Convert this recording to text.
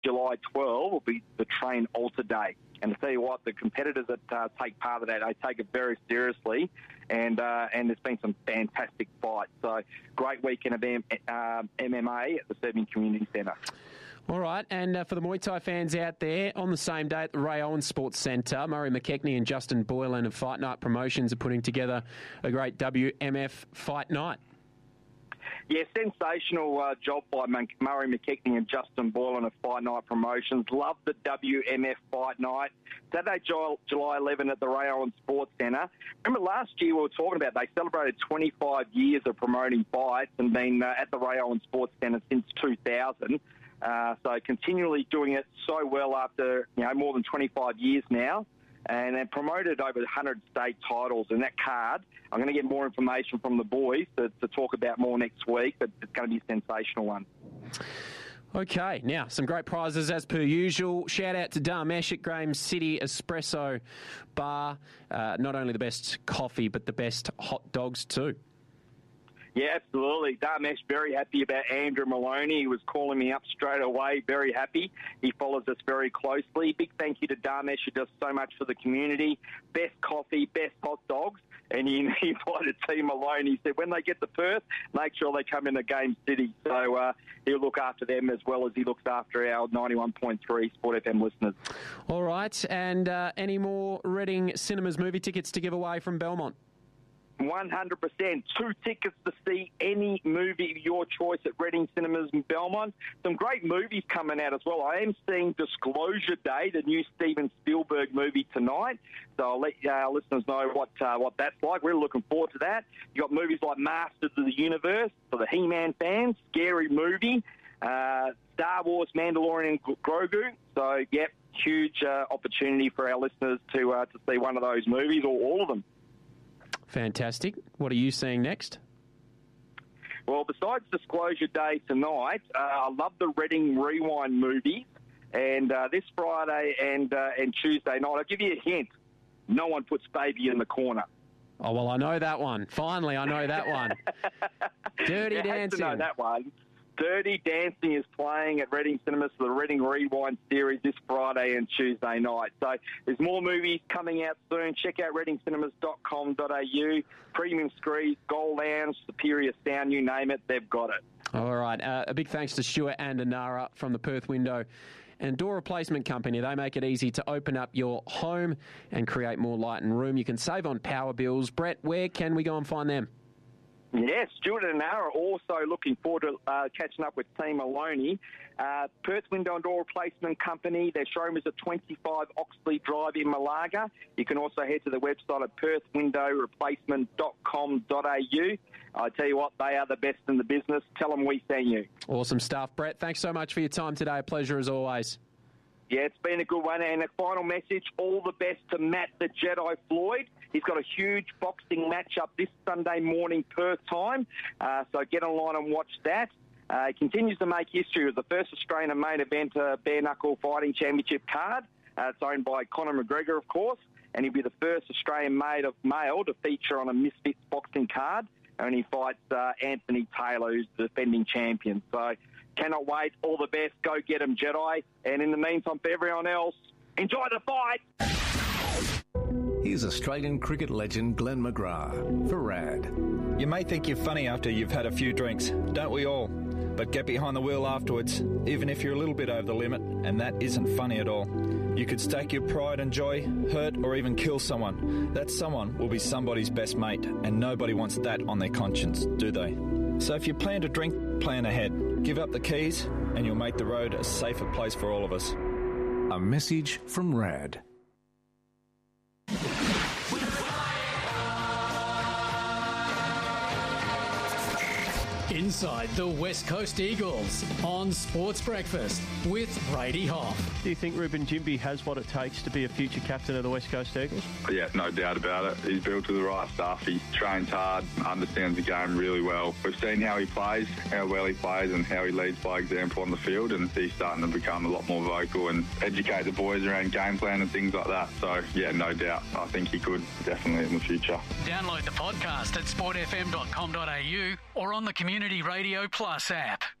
July 12 will be the Train Alter Day. And to tell you what, the competitors that take part of that, they take it very seriously, and there's been some fantastic fights. So great weekend of MMA at the Serbian Community Centre. All right, and for the Muay Thai fans out there, on the same day at the Ray Owen Sports Centre, Murray McKechnie and Justin Boylan of Fight Night Promotions are putting together a great WMF Fight Night. Yeah, sensational job by Murray McKechnie and Justin Boylan of Fight Night Promotions. Love the WMF Fight Night. Saturday, July 11 at the Ray Owen Sports Centre. Remember last year we were talking about they celebrated 25 years of promoting fights and been at the Ray Owen Sports Centre since 2000. So continually doing it so well after more than 25 years now. And then promoted over 100 state titles. And that card, I'm going to get more information from the boys to talk about more next week, but it's going to be a sensational one. Okay, now some great prizes as per usual. Shout out to Dharmesh at Graham City Espresso Bar. Not only the best coffee, but the best hot dogs too. Yeah, absolutely. Dharmesh, very happy about Andrew Maloney. He was calling me up straight away, very happy. He follows us very closely. Big thank you to Dharmesh, who does so much for the community. Best coffee, best hot dogs. And he invited Team Maloney. He said, when they get to Perth, make sure they come into Game City. So he'll look after them as well as he looks after our 91.3 Sport FM listeners. All right. And any more Reading Cinemas movie tickets to give away from Belmont? 100%. 2 tickets to see any movie of your choice at Reading Cinemas in Belmont. Some great movies coming out as well. I am seeing Disclosure Day, the new Steven Spielberg movie tonight. So I'll let our listeners know what that's like. We're looking forward to that. You've got movies like Masters of the Universe for the He-Man fans, Scary Movie, Star Wars, Mandalorian, Grogu. So, yep, huge opportunity for our listeners to see one of those movies or all of them. Fantastic. What are you seeing next? Well, besides Disclosure Day tonight, I love the Reading Rewind movies. And this Friday and Tuesday night, I'll give you a hint. No one puts Baby in the corner. Oh, well, I know that one. Finally, I know that one. Dirty Dancing. I have to know that one. Dirty Dancing is playing at Reading Cinemas for the Reading Rewind series this Friday and Tuesday night. So there's more movies coming out soon. Check out readingcinemas.com.au. Premium screens, Gold Lounge, Superior Sound, you name it, they've got it. All right. A big thanks to Stuart and Anara from the Perth Window and Door Replacement Company. They make it easy to open up your home and create more light and room. You can save on power bills. Brett, where can we go and find them? Yes, Stuart and Anna are also looking forward to catching up with Team Maloney. Perth Window and Door Replacement Company, their showroom is at 25 Oxley Drive in Malaga. You can also head to the website at perthwindowreplacement.com.au. I tell you what, they are the best in the business. Tell them we sent you. Awesome stuff. Brett, thanks so much for your time today. A pleasure as always. Yeah, it's been a good one. And a final message, all the best to Matt the Jedi Floyd. He's got a huge boxing matchup this Sunday morning Perth time, so get online and watch that. He continues to make history with the first Australian main event bare knuckle fighting championship card. It's owned by Conor McGregor, of course, and he'll be the first Australian male to feature on a Misfits boxing card, and he fights Anthony Taylor, who's the defending champion. So cannot wait. All the best. Go get him, Jedi. And in the meantime, for everyone else, enjoy the fight. Here's Australian cricket legend Glenn McGrath for RAD. You may think you're funny after you've had a few drinks, don't we all? But get behind the wheel afterwards, even if you're a little bit over the limit, and that isn't funny at all. You could stake your pride and joy, hurt or even kill someone. That someone will be somebody's best mate, and nobody wants that on their conscience, do they? So if you plan to drink, plan ahead. Give up the keys, and you'll make the road a safer place for all of us. A message from RAD. Inside the West Coast Eagles on Sports Breakfast with Brady Hoff. Do you think Ruben Jimby has what it takes to be a future captain of the West Coast Eagles? Yeah, no doubt about it. He's built to the right stuff. He trains hard, understands the game really well. We've seen how he plays, how well he plays and how he leads by example on the field, and he's starting to become a lot more vocal and educate the boys around game plan and things like that. So, yeah, no doubt. I think he could definitely in the future. Download the podcast at sportfm.com.au or on the Community Radio Plus app.